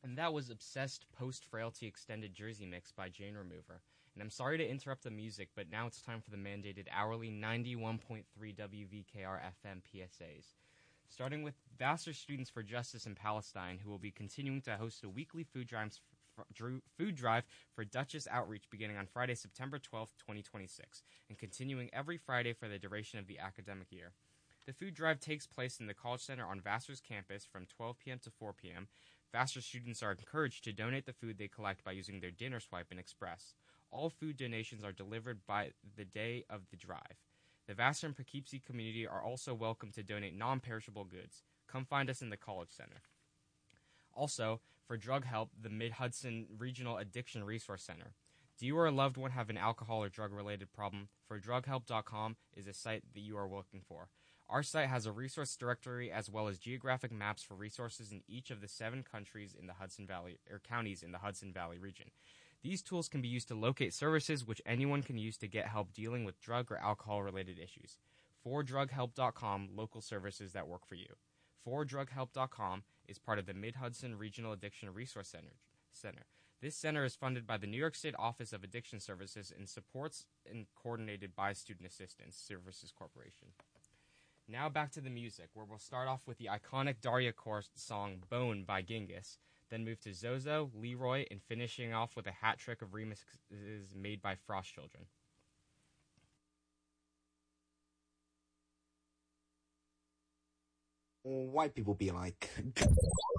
And that was Obsessed Post Frailty Extended Jersey Mix by Jane Remover. And I'm sorry to interrupt the music, but now it's time for the mandated hourly 91.3 WVKR FM PSAs. Starting with Vassar Students for Justice in Palestine, who will be continuing to host a weekly food drive for Duchess Outreach beginning on Friday, September 12th, 2026, and continuing every Friday for the duration of the academic year. The food drive takes place in the College Center on Vassar's campus from 12 p.m. to 4 p.m. Vassar students are encouraged to donate the food they collect by using their dinner swipe and Express. All food donations are delivered by the day of the drive. The Vassar and Poughkeepsie community are also welcome to donate non-perishable goods. Come find us in the College Center. Also, for drug help, the Mid-Hudson Regional Addiction Resource Center. Do you or a loved one have an alcohol or drug-related problem? ForDrugHelp.com is a site that you are looking for. Our site has a resource directory as well as geographic maps for resources in each of the 7 countries in the Hudson Valley or counties in the Hudson Valley region. These tools can be used to locate services which anyone can use to get help dealing with drug or alcohol-related issues. ForDrugHelp.com, local services that work for you. ForDrugHelp.com is part of the Mid-Hudson Regional Addiction Resource Center. This center is funded by the New York State Office of Addiction Services and supports and coordinated by Student Assistance Services Corporation. Now back to the music, where we'll start off with the iconic Daria Core song Bone by Genghis, then move to Zozo, Leroy, and finishing off with a hat trick of remixes made by Frost Children. White people be like...